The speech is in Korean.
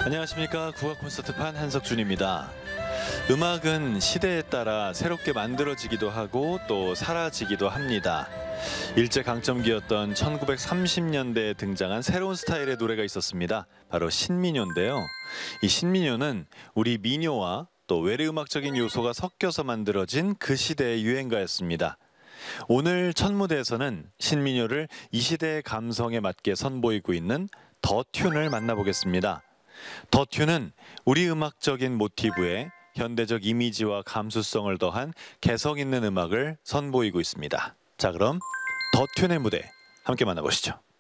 안녕하십니까. 국악 콘서트판 한석준입니다. 음악은 시대에 따라 새롭게 만들어지기도 하고 또 사라지기도 합니다. 일제강점기였던 1930년대에 등장한 새로운 스타일의 노래가 있었습니다. 바로 신민요인데요. 이 신민요는 우리 민요와 또 외래음악적인 요소가 섞여서 만들어진 그 시대의 유행가였습니다. 오늘 첫 무대에서는 신민요를 이 시대의 감성에 맞게 선보이고 있는 더 튠을 만나보겠습니다. 더 튠은 우리 음악적인 모티브에 현대적 이미지와 감수성을 더한 개성 있는 음악을 선보이고 있습니다. 자, 그럼 더 튠의 무대 함께 만나보시죠.